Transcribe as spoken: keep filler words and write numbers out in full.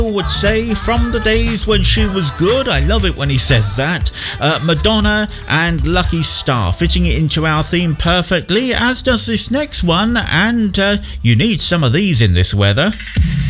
would say from the days when she was good. I love it when he says that. uh, Madonna and Lucky Star, fitting it into our theme perfectly, as does this next one, and uh, you need some of these in this weather.